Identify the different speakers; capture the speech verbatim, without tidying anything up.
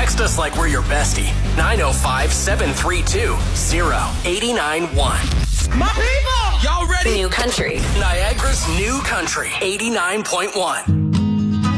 Speaker 1: Text us like we're your bestie. nine oh five, seven three two, oh eight nine one.
Speaker 2: My people!
Speaker 1: Y'all ready?
Speaker 3: New country.
Speaker 1: Niagara's new country, eighty-nine point one.